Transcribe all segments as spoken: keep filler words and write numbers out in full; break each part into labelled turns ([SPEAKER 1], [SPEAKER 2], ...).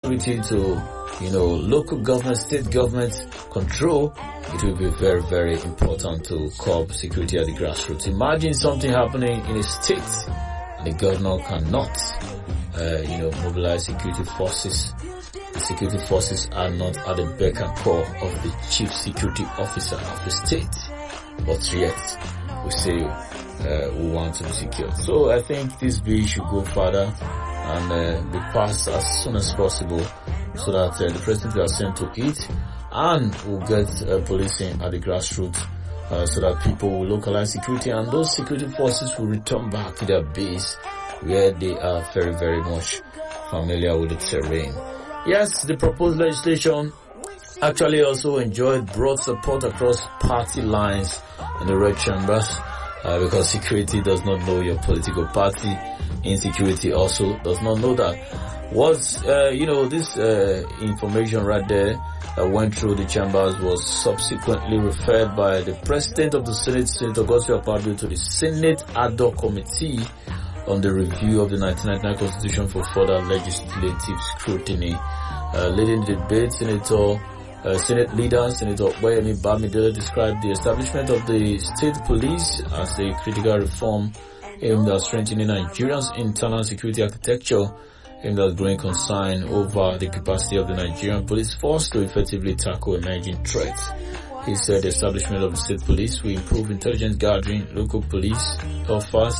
[SPEAKER 1] security to, you know, local government, state government control, it will be very, very important to curb security at the grassroots. Imagine something happening in a state and the governor cannot, uh, you know, mobilize security forces. The security forces are not at the beck and call of the chief security officer of the state, but yet we say uh, we want to be secure. So I think this bill should go further and uh, be passed as soon as possible, so that uh, the president will assent to it, and we'll get uh, policing at the grassroots, uh, so that people will localize security, and those security forces will return back to their base where they are very, very much familiar with the terrain. Yes, the proposed legislation actually also enjoyed broad support across party lines in the red chambers, uh, because security does not know your political party. Insecurity also does not know that. Was, uh, you know, this uh, information right there that went through the chambers was subsequently referred by the President of the Senate, Senator Godswill Akpabio, to the Senate Ad Hoc Committee on the review of the nineteen ninety-nine Constitution for further legislative scrutiny. Uh, leading the debate, Senator, uh, Senate leader, Senator Opeyemi Bamidele, described the establishment of the state police as a critical reform aimed at strengthening Nigeria's internal security architecture, aimed at growing concern over the capacity of the Nigerian police force to effectively tackle emerging threats. He said the establishment of the state police will improve intelligence gathering, local police offers,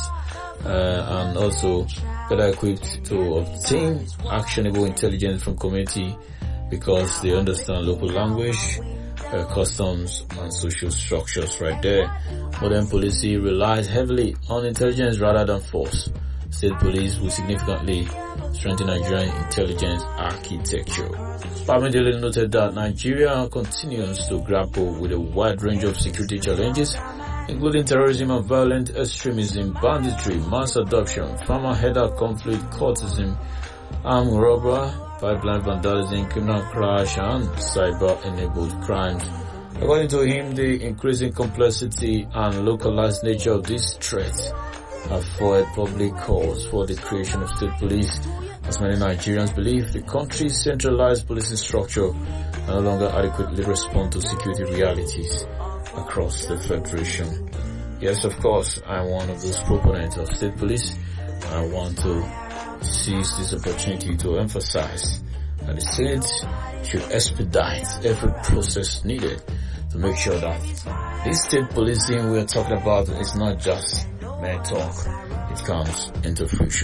[SPEAKER 1] uh, and also better equipped to obtain actionable intelligence from community, because they understand local language, uh, customs, and social structures right there. Modern policing relies heavily on intelligence rather than force. State police will significantly strengthen Nigerian intelligence architecture. Bamidele noted that Nigeria continues to grapple with a wide range of security challenges, including terrorism and violent extremism, banditry, mass adoption, farmer-header conflict, cultism, armed robbery, pipeline vandalism, criminal crash, and cyber-enabled crimes. According to him, the increasing complexity and localized nature of these threats afford public calls for the creation of state police, as many Nigerians believe the country's centralized policing structure no longer adequately respond to security realities across the federation. Yes, of course, I'm one of those proponents of state police. I want to seize this opportunity to emphasize that the state should expedite every process needed to make sure that this state policing we are talking about is not just mere talk, it comes into fruition.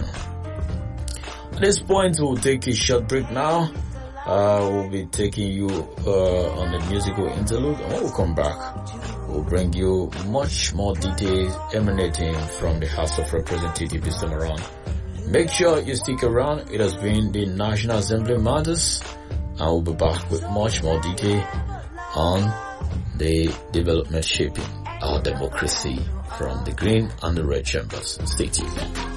[SPEAKER 1] At this point, we'll take a short break now. Uh, we'll be taking you uh, on the musical interlude, and when we come back, we'll bring you much more details emanating from the House of Representatives this time around. Make sure you stick around. It has been the National Assembly Matters, and we'll be back with much more detail on the development shaping our democracy from the green and the red chambers. Stay tuned.